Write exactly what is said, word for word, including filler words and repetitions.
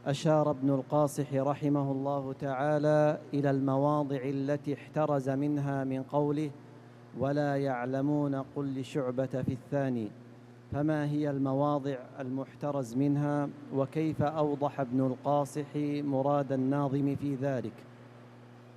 أشار ابن القاصح رحمه الله تعالى إلى المواضع التي احترز منها من قوله ولا يعلمون قل لشعبة في الثاني. فما هي المواضع المحترز منها، وكيف أوضح ابن القاصح مراد الناظم في ذلك؟